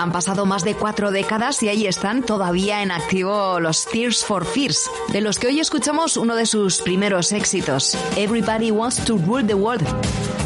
Han pasado más de 4 décadas y ahí están todavía en activo los Tears for Fears, de los que hoy escuchamos uno de sus primeros éxitos, Everybody Wants to Rule the World.